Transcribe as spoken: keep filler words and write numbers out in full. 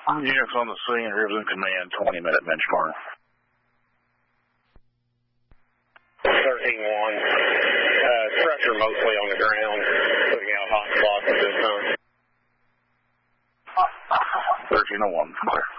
Units on the scene, Rivers in command, twenty minute benchmark. thirteen one. Uh, pressure mostly on the ground, putting out hot spots at this time. thirteen oh one, clear.